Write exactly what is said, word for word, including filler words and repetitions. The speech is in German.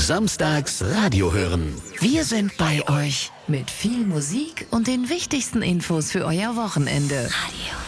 Samstags Radio hören. Wir sind bei euch mit viel Musik und den wichtigsten Infos für euer Wochenende. Radio.